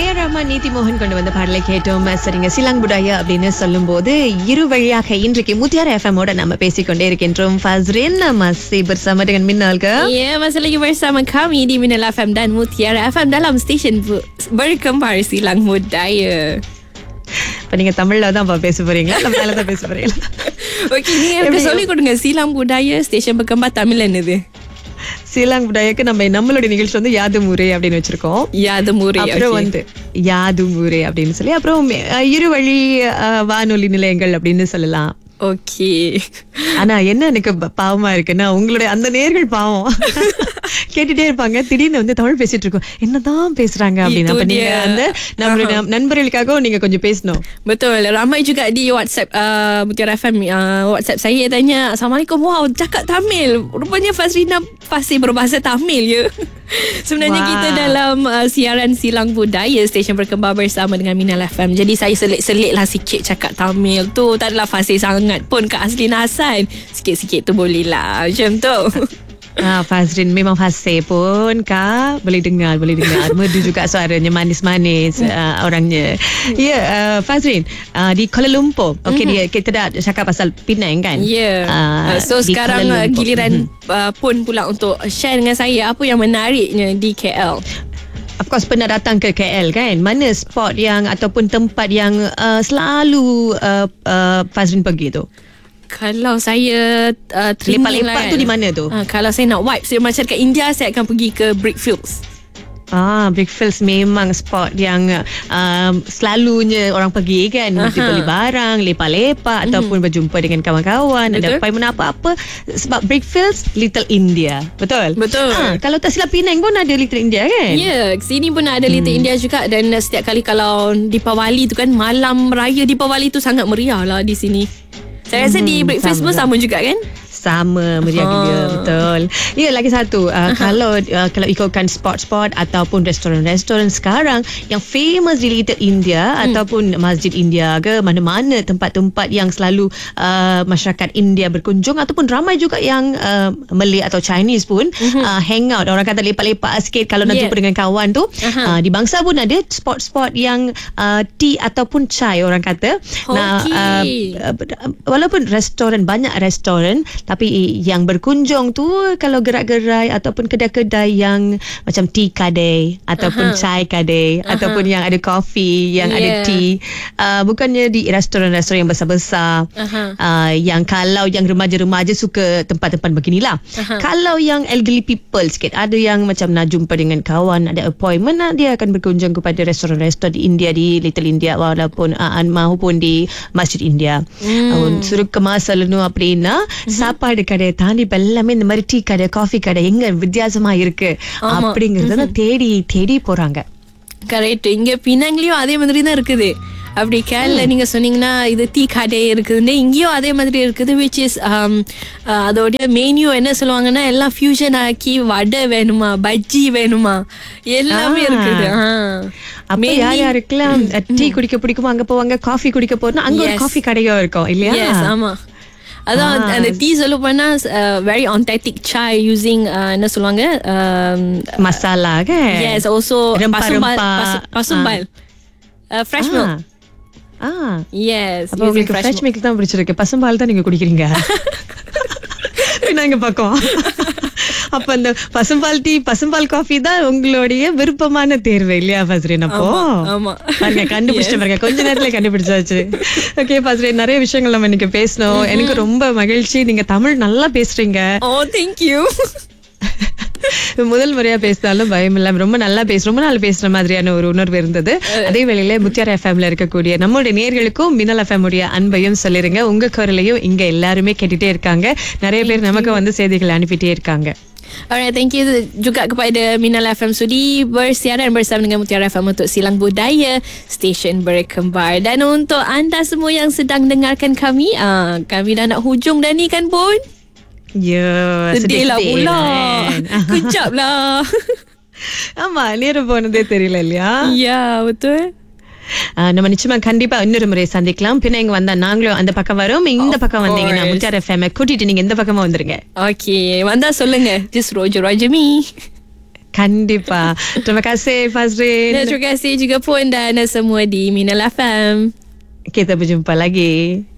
A.R. ரஹ்மான், நீதி மோகன் கொண்டு வந்த பாடலை கேட்டோம். சரிங்க, சிலாங் புடாயா அப்படின்னு சொல்லும் போது இரு வழியாக இன்றைக்கு Mutiara FM-ஓட நம்ம பேசிக்கொண்டே இருக்கின்றோம். Fazrin masih bersama dengan Minal ke? Ya, masih lagi bersama kami di Minal FM dan Mutiara FM dalam stesen berkembar Silang Budaya. இப்ப நீங்க தமிழ்ல தான் பேச போறீங்களா இல்ல மேல தான் பேச போறீங்களா? Okey, ni எனக்கு சொல்லி கொடுங்க. Silang Budaya station berkembar Tamil என்னது? சிலாங் புடாயாக்கு நம்மளுடைய நிகழ்ச்சி வந்து யாதுமுறை அப்படின்னு வச்சிருக்கோம். யாதுமுறை. அப்புறம் வந்து யாதுமுறை அப்படின்னு சொல்லி அப்புறம் இரு வழி வானொலி நிலையங்கள் அப்படின்னு சொல்லலாம். ஓகே. ஆனா என்ன எனக்கு பாவமா இருக்குன்னா உங்களுடைய அந்த நேர்கள் பாவம் கேட்டுட்டே இருப்பாங்க, திடீர்னு வந்து தமிழ் பேசிட்டு இருக்கோம், என்னதான் பேசுறாங்க அப்படின்னு. அப்ப நீங்க அந்த நம்மளுடைய நண்பர்களுக்காகவும் நீங்க கொஞ்சம் பேசணும். Betul. Ramai juga di WhatsApp Mutiara FM WhatsApp saya tanya, Assalamualaikum, wow, cakap Tamil. Rupanya Fazrina fasih berbahasa Tamil ya. Sebenarnya kita dalam siaran Silang Budaya stesen berkembar bersama dengan Minal FM. Jadi saya selit-selit lah sikit cakap Tamil tu. Tak adalah fasih sangat pun Kak Azlina Hassan. Sikit-sikit tu boleh lah. Macam tu. Fazrin memang fasih pun Kak, boleh dengar. Merdu juga suaranya, manis-manis orangnya. Ya, Fazrin di Kuala Lumpur. Okey, kita dah cakap pasal Penang kan? Ya. So sekarang giliran pun pula untuk share dengan saya apa yang menariknya di KL. Of course pernah datang ke KL kan? Mana spot yang ataupun tempat yang selalu Fazrin pergi tu? Kalau saya lepak-lepak tu di mana tu? Kalau saya nak wipe macam kat India, saya akan pergi ke Brickfields. Brickfields memang spot yang selalunya orang pergi kan. Beli barang, lepak-lepak ataupun berjumpa dengan kawan-kawan. Betul. Ada appointment apa-apa. Sebab Brickfields Little India. Betul? Kalau tak silap Penang pun ada Little India kan? Ya, sini pun ada Little India juga. Dan setiap kali kalau Deepawali tu kan, malam raya Deepawali tu sangat meriah lah di sini. Saya rasa di Breakfast pun sama juga kan? Sama meriah dia, betul. Ya, lagi satu, kalau ikutkan spot-spot ataupun restoran-restoran sekarang yang famous di Little India ataupun Masjid India ke, mana-mana tempat-tempat yang selalu masyarakat India berkunjung ataupun ramai juga yang Malay atau Chinese pun hang out, orang kata lepak-lepak sikit kalau nak jumpa dengan kawan tu. Di Bangsa pun ada spot-spot yang tea ataupun chai orang kata. Walaupun banyak restoran, tapi yang berkunjung tu kalau gerak-gerai ataupun kedai-kedai yang macam tea kadai ataupun chai kadai ataupun yang ada kopi, yang ada tea, bukannya di restoran-restoran yang besar-besar. Yang kalau yang remaja-remaja suka tempat-tempat beginilah. Kalau yang elderly people sikit, ada yang macam nak jumpa dengan kawan, ada appointment, dia akan berkunjung kepada restoran-restoran di India, di Little India maupun di Masjid India. சுருக்க சொல்லணும் அப்படின்னா, சாப்பாடு கடை தாண்டி இப்ப எல்லாமே இந்த மாதிரி டீ கடை, காஃபி கடை எங்க வித்தியாசமா இருக்கு அப்படிங்கறத தேடி போறாங்க. கரெக்ட். இங்க பினாங்லயும் அதே மாதிரி தான் இருக்குது. அப்படி கேரளா நீங்க சொன்னீங்கன்னா இது டீ கடை இருக்குதுன்னு, இங்கேயும் அதே மாதிரி இருக்குது. which is அதோட மெனு என்ன சொல்லுவாங்கன்னா, எல்லாம் ஃபியூஷன் ஆக்கி வடை வேணுமா, பஜ்ஜி வேணுமா, எல்லாமே இருக்குது. அப்ப யாருக்கெல்லாம் டீ குடிக்க பிடிக்குமோ அங்க போவாங்க, காஃபி குடிக்க போறோம்னா அங்க ஒரு காஃபி கடையோ இருக்கும் இல்லையா? ஆமா. அதான் அந்த டீ சொல்ல போனா very authentic chai using என்ன சொல்லுவாங்க, மசாலா ke? Yes, also பசும்பால், fresh milk. Yes, அப்ப உங்களுக்கு fresh milk தான் பிடிச்சிருக்கு, பசும்பால் தான் நீங்க குடிக்கிறீங்க. நாங்க பக்கம் அப்ப அந்த பசும்பால் காஃபி தான் உங்களுடைய விருப்பமான தேர்வு இல்லையா Fazrin? அப்போ பாருங்க, கண்டுபிடிச்சிட்டு பாருங்க, கொஞ்ச நேரத்துல கண்டுபிடிச்சாச்சு. ஓகே Fazrin, நிறைய விஷயங்கள் நம்ம இன்னைக்கு பேசணும். எனக்கு ரொம்ப மகிழ்ச்சி, நீங்க தமிழ் நல்லா பேசுறீங்க. thank you. முதல் முறையா பேசினாலும் பயம் இல்லாம ரொம்ப நல்லா ரொம்ப நாள் பேசுற மாதிரியான ஒரு உணர்வு இருந்தது. அதே வேளையில Mutiara FMல இருக்கக்கூடிய நம்மளுடைய நேயர்களுக்கும் Minal FM உடைய அன்பையும் சொல்லிருங்க. உங்க குரலையும் இங்க எல்லாருமே கேட்டுட்டே இருக்காங்க. நிறைய பேர் நமக்கு வந்து செய்திகள் அனுப்பிட்டே இருக்காங்க. Alright, thank you juga kepada Minal FM sudi bersiaran bersama dengan Mutiara FM untuk Silang Budaya stesen berkembar. Dan untuk anda semua yang sedang dengarkan kami, kami dah nak hujung dah ni kan Bun? Ya, sedih lah pula. Kejap lah. ஆமா, நேரம் போனதே தெரியல இல்லையா? Ya, betul. நம்ம நிச்சயமா கண்டிப்பா இன்னொரு முறை சந்திக்கலாம். பின்ன இங்க வந்தா நாங்களும் அந்த பக்கம் வரோம். இந்த பக்கம் வந்தீங்கன்னா Mutiara FM கூட்டிட்டு நீங்க இந்த பக்கமா வந்துருங்க. ஓகே, வந்தா சொல்லுங்க. Just Roger me. Kandipa. Terima kasih Fazrin. Dan terima kasih juga pun dan semua di Minal FM. Kita berjumpa lagi.